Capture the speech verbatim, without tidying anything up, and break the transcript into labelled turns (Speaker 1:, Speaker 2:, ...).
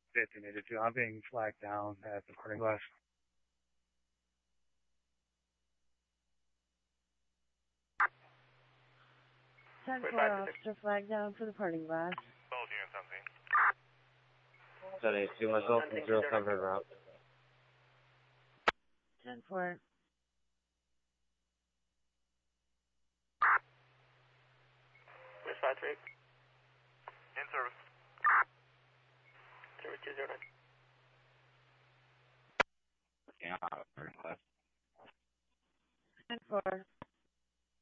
Speaker 1: fifty needed to. I'm being flagged down at the parking glass.
Speaker 2: ten four, officer flag down for the parking glass.
Speaker 3: Study two myself from zero seven route.
Speaker 2: ten four.
Speaker 4: Where's five three? In service. Service two zero nine.
Speaker 3: Yeah,
Speaker 2: ten four.